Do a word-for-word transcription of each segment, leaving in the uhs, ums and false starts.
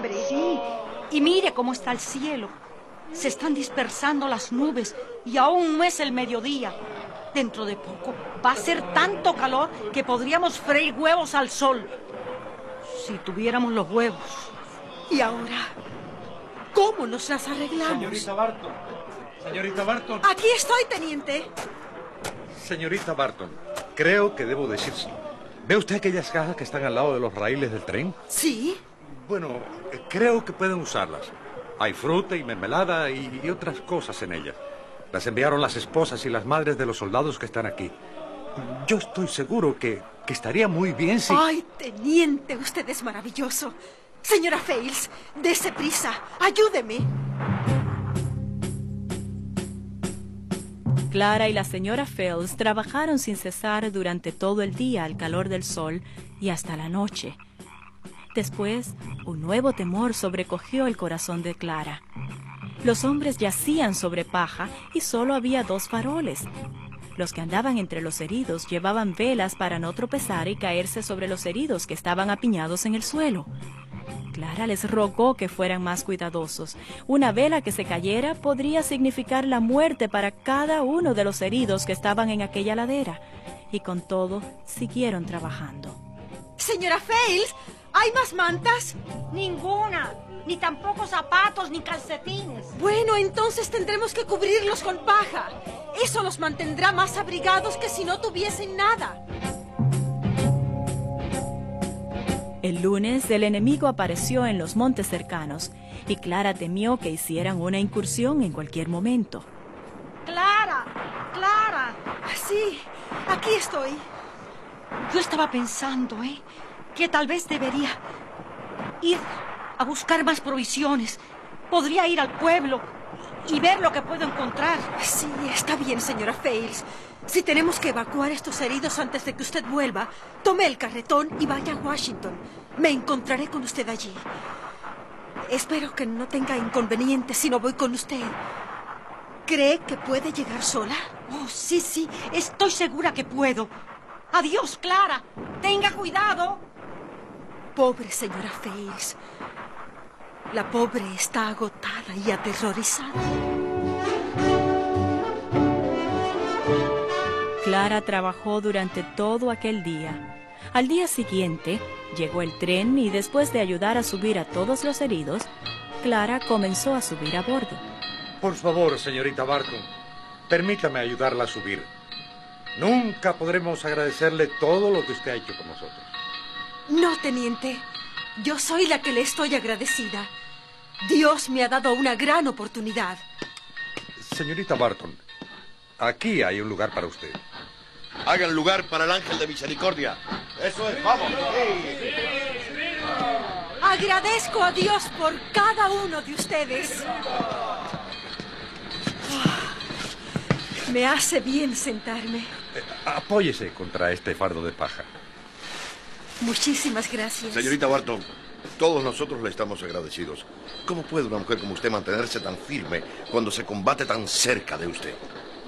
hambre. Sí, y mire cómo está el cielo. Se están dispersando las nubes y aún no es el mediodía. Dentro de poco va a ser tanto calor que podríamos freír huevos al sol. Si tuviéramos los huevos. ¿Y ahora? ¿Cómo nos las arreglamos? Señorita Barton. Señorita Barton. Aquí estoy, teniente. Señorita Barton, creo que debo decírselo. ¿Ve usted aquellas cajas que están al lado de los raíles del tren? Sí. Bueno, eh, creo que pueden usarlas. Hay fruta y mermelada y, y otras cosas en ellas. Las enviaron las esposas y las madres de los soldados que están aquí. Yo estoy seguro que, que estaría muy bien si... Ay, teniente, usted es maravilloso. Señora Fales, dese prisa, ayúdeme. Clara y la señora Fales trabajaron sin cesar durante todo el día al calor del sol y hasta la noche. Después, un nuevo temor sobrecogió el corazón de Clara. Los hombres yacían sobre paja y solo había dos faroles. Los que andaban entre los heridos llevaban velas para no tropezar y caerse sobre los heridos que estaban apiñados en el suelo. Clara les rogó que fueran más cuidadosos. Una vela que se cayera podría significar la muerte para cada uno de los heridos que estaban en aquella ladera. Y con todo, siguieron trabajando. Señora Fales, ¿hay más mantas? Ninguna, ni tampoco zapatos ni calcetines. Bueno, entonces tendremos que cubrirlos con paja. Eso los mantendrá más abrigados que si no tuviesen nada. El lunes, el enemigo apareció en los montes cercanos y Clara temió que hicieran una incursión en cualquier momento. Clara, Clara. Sí, aquí estoy. Yo estaba pensando, ¿eh? Que tal vez debería ir a buscar más provisiones. Podría ir al pueblo y ver lo que puedo encontrar. Sí, está bien, señora Fales. Si tenemos que evacuar estos heridos antes de que usted vuelva, tome el carretón y vaya a Washington. Me encontraré con usted allí. Espero que no tenga inconvenientes si no voy con usted. ¿Cree que puede llegar sola? Oh, sí, sí, estoy segura que puedo. Adiós, Clara. Tenga cuidado. Pobre señora Fales. La pobre está agotada y aterrorizada. Clara trabajó durante todo aquel día. Al día siguiente, llegó el tren y después de ayudar a subir a todos los heridos, Clara comenzó a subir a bordo. Por favor, señorita Barton, permítame ayudarla a subir. Nunca podremos agradecerle todo lo que usted ha hecho por nosotros. No, teniente. Yo soy la que le estoy agradecida. Dios me ha dado una gran oportunidad. Señorita Barton, aquí hay un lugar para usted. Hagan lugar para el ángel de misericordia. Eso es, vamos. Agradezco a Dios por cada uno de ustedes. Oh, me hace bien sentarme. Eh, apóyese contra este fardo de paja. Muchísimas gracias. Señorita Barton, todos nosotros le estamos agradecidos. ¿Cómo puede una mujer como usted mantenerse tan firme cuando se combate tan cerca de usted?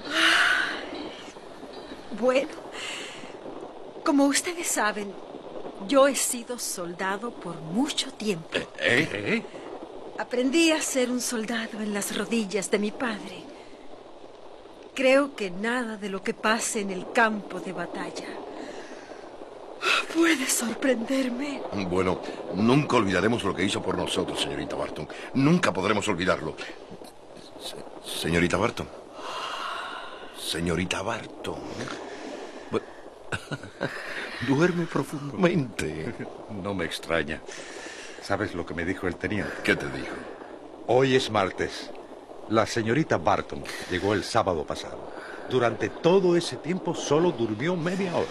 Bueno, como ustedes saben, yo he sido soldado por mucho tiempo. ¿Eh? ¿Eh? ¿Eh? Aprendí a ser un soldado en las rodillas de mi padre. Creo que nada de lo que pase en el campo de batalla puede sorprenderme. Bueno, nunca olvidaremos lo que hizo por nosotros, señorita Barton. Nunca podremos olvidarlo. Se- señorita Barton. Señorita Barton. Duerme profundamente. No me extraña. ¿Sabes lo que me dijo el teniente? ¿Qué te dijo? Hoy es martes. La señorita Barton llegó el sábado pasado. Durante todo ese tiempo solo durmió media hora.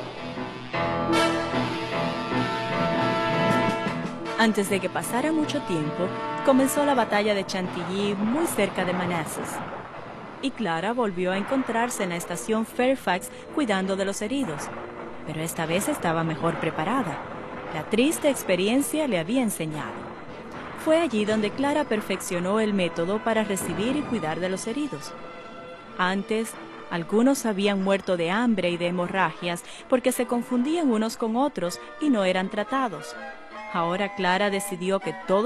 Antes de que pasara mucho tiempo, comenzó la batalla de Chantilly muy cerca de Manassas. Y Clara volvió a encontrarse en la estación Fairfax cuidando de los heridos. Pero esta vez estaba mejor preparada. La triste experiencia le había enseñado. Fue allí donde Clara perfeccionó el método para recibir y cuidar de los heridos. Antes, algunos habían muerto de hambre y de hemorragias porque se confundían unos con otros y no eran tratados. Ahora Clara decidió que todos